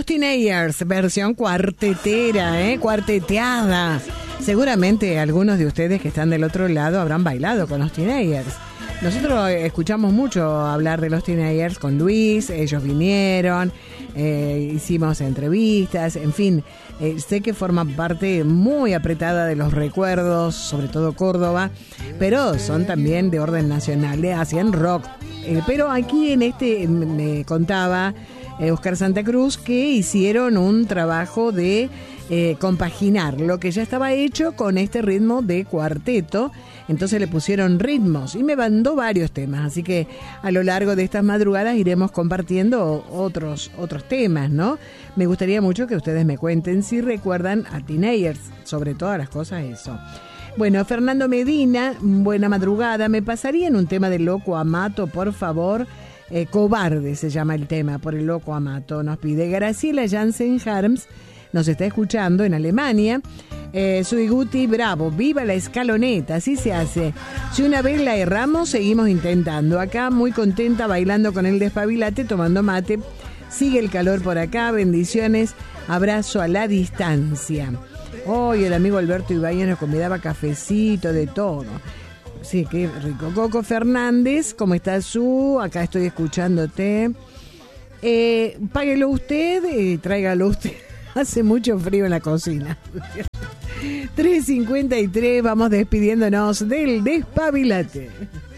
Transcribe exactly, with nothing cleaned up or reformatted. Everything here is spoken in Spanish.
Teenagers, versión cuartetera, ¿eh? Cuarteteada. Seguramente algunos de ustedes que están del otro lado habrán bailado con los Teenagers. Nosotros escuchamos mucho hablar de los Teenagers con Luis, ellos vinieron, eh, hicimos entrevistas, en fin, eh, sé que forman parte muy apretada de los recuerdos, sobre todo Córdoba, pero son también de orden nacional, le hacían rock. Eh, pero aquí en este me contaba eh, Oscar Santa Cruz que hicieron un trabajo de eh, compaginar lo que ya estaba hecho con este ritmo de cuarteto. Entonces le pusieron ritmos y me mandó varios temas, así que a lo largo de estas madrugadas iremos compartiendo otros, otros temas, ¿no? Me gustaría mucho que ustedes me cuenten si recuerdan a Teenagers, sobre todas las cosas eso. Bueno, Fernando Medina, buena madrugada, me pasarían un tema de Loco Amato, por favor. Eh, Cobarde se llama el tema, por el Loco Amato, nos pide Graciela Jansen Harms, nos está escuchando en Alemania. Eh, soy Guti Bravo, viva la escaloneta, así se hace. Si una vez la erramos, seguimos intentando. Acá muy contenta bailando con el Despabilate, tomando mate. Sigue el calor por acá, bendiciones, abrazo a la distancia. Hoy el amigo Alberto Ibáñez nos convidaba cafecito, de todo. Sí, qué rico. Coco Fernández, ¿cómo estás tú? Acá estoy escuchándote. Eh, páguelo usted y tráigalo usted. Hace mucho frío en la cocina. tres cincuenta y tres, vamos despidiéndonos del Despabilate.